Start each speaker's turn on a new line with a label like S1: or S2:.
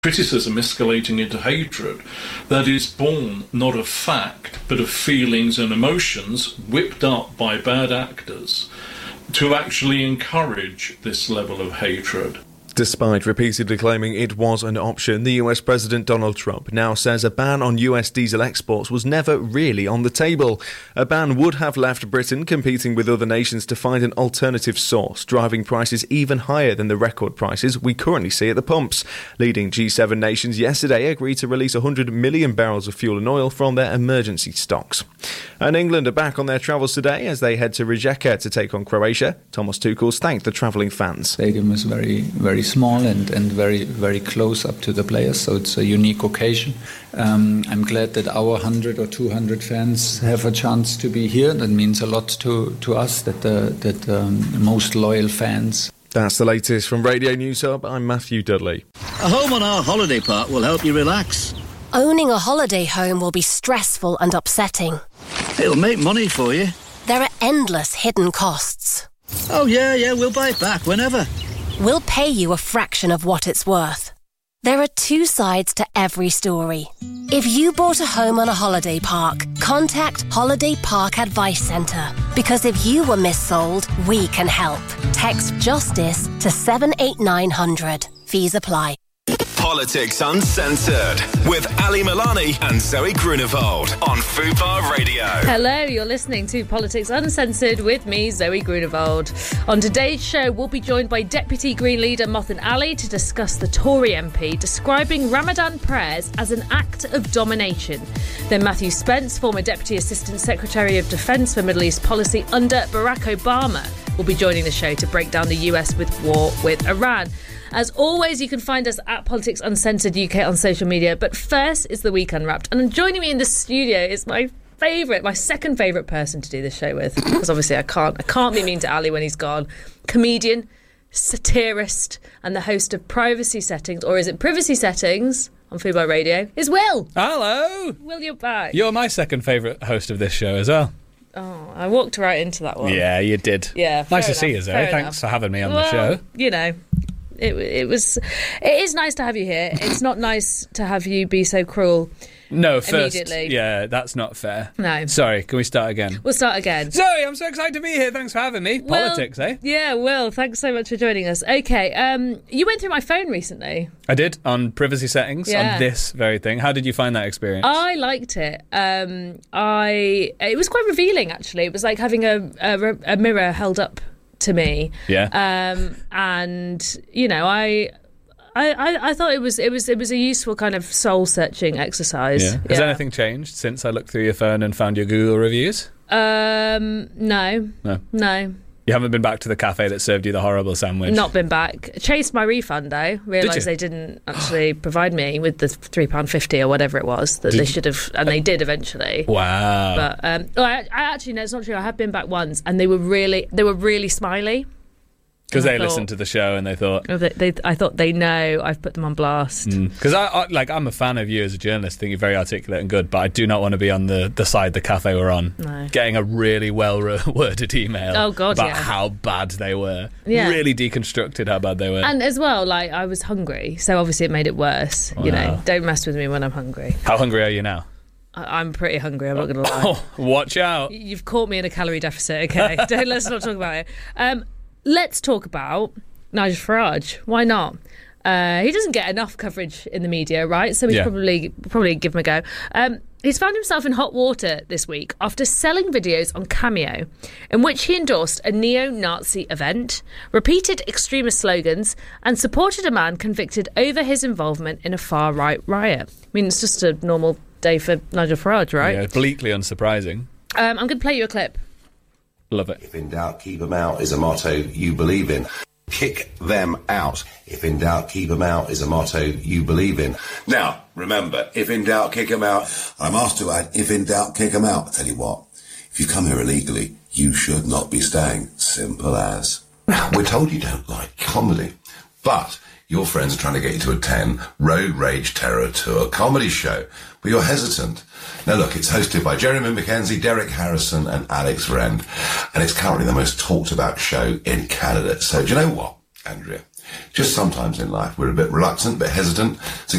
S1: criticism escalating into hatred that is born not of fact but of feelings and emotions whipped up by bad actors to actually encourage this level of hatred.
S2: Despite repeatedly claiming it was an option, the US President Donald Trump now says a ban on US diesel exports was never really on the table. A ban would have left Britain competing with other nations to find an alternative source, driving prices even higher than the record prices we currently see at the pumps. Leading G7 nations yesterday agreed to release 100 million barrels of fuel and oil from their emergency stocks. And England are back on their travels today as they head to Rijeka to take on Croatia. Thomas Tuchel's thanked the travelling fans.
S3: Stadium is very small and very, very close up to the players, so it's a unique occasion. I'm glad that our 100 or 200 fans have a chance to be here. That means a lot to us, that the most loyal fans.
S2: That's the latest from Radio News Hub. I'm Matthew Dudley.
S4: A home on our holiday park will help you relax.
S5: Owning a holiday home will be stressful and upsetting.
S4: It'll make money for you.
S5: There are endless hidden costs.
S4: Oh, yeah, we'll buy it back whenever.
S5: We'll pay you a fraction of what it's worth. There are two sides to every story. If you bought a home on a holiday park, contact Holiday Park Advice Centre. Because if you were missold, we can help. Text JUSTICE to 78900. Fees apply.
S6: Politics Uncensored with Ali Milani and Zoe Grunewald on Fubar Radio.
S7: Hello, you're listening to Politics Uncensored with me, Zoe Grunewald. On today's show, we'll be joined by Deputy Green leader Mothin Ali to discuss the Tory MP describing Ramadan prayers as an act of domination. Then Matthew Spence, former Deputy Assistant Secretary of Defence for Middle East Policy under Barack Obama, will be joining the show to break down the US with war with Iran. As always, you can find us at Politics Uncensored UK on social media. But first is the Week Unwrapped. And joining me in the studio is my second favourite person to do this show with. Because obviously I can't be mean to Ali when he's gone. Comedian, satirist, and the host of Privacy Settings, or is it Privacy Settings, on Fubar Radio, is Will.
S8: Hello.
S7: Will, you're back.
S8: You're my second favourite host of this show as well.
S7: Oh, I walked right into that one.
S8: Yeah, you did.
S7: Yeah,
S8: nice to see you, Zoe. Thanks for having me on the show.
S7: You know, it is nice to have you here. It's not nice to have you be so cruel.
S8: No, first,
S7: immediately.
S8: Yeah, that's not fair.
S7: No.
S8: Sorry, can we start again?
S7: We'll start again.
S8: Zoe, I'm so excited to be here. Thanks for having me. Politics, eh?
S7: Yeah, Will, thanks so much for joining us. Okay, you went through my phone recently.
S8: I did, on privacy settings, on this very thing. How did you find that experience?
S7: I liked it. It was quite revealing, actually. It was like having a mirror held up to me.
S8: Yeah.
S7: And, you know, I thought it was a useful kind of soul searching exercise.
S8: Yeah. Has anything changed since I looked through your phone and found your Google reviews?
S7: No.
S8: You haven't been back to the cafe that served you the horrible sandwich?
S7: Not been back. Chased my refund though. Realised they didn't actually provide me with the £3.50 or whatever it was that they should have, and they did eventually.
S8: Wow.
S7: But I actually, no, it's not true. I have been back once, and they were really smiley.
S8: Because they listened to the show and they thought...
S7: I thought they know I've put them on blast.
S8: Because I'm a fan of you as a journalist. I think you're very articulate and good, but I do not want to be on the side the cafe were on.
S7: No.
S8: Getting a really well-worded email about how bad they were. Yeah. Really deconstructed how bad they were.
S7: And as well, like, I was hungry, so obviously it made it worse. Wow. You know, don't mess with me when I'm hungry.
S8: How hungry are you now?
S7: I'm pretty hungry, I'm not going to lie.
S8: Oh, watch out.
S7: You've caught me in a calorie deficit, okay? Let's not talk about it. Let's talk about Nigel Farage. Why not? He doesn't get enough coverage in the media, right? So we should probably give him a go. He's found himself in hot water this week after selling videos on Cameo in which he endorsed a neo-Nazi event, repeated extremist slogans, and supported a man convicted over his involvement in a far-right riot. I mean, it's just a normal day for Nigel Farage, right?
S8: Yeah, bleakly unsurprising.
S7: I'm going to play you a clip.
S8: Love it.
S9: If in doubt, keep them out is a motto you believe in. Kick them out. If in doubt, keep them out is a motto you believe in. Now, remember, if in doubt, kick them out. I'm asked to add, if in doubt, kick them out. I tell you what, if you come here illegally, you should not be staying. Simple as. Now, we're told you don't like comedy, but your friends are trying to get you to attend Road Rage Terror Tour comedy show, but you're hesitant. Now look, it's hosted by Jeremy Mackenzie, Derek Harrison and Alex Rend, and it's currently the most talked about show in Canada. So do you know what, Andrea? Just sometimes in life we're a bit reluctant, a bit hesitant to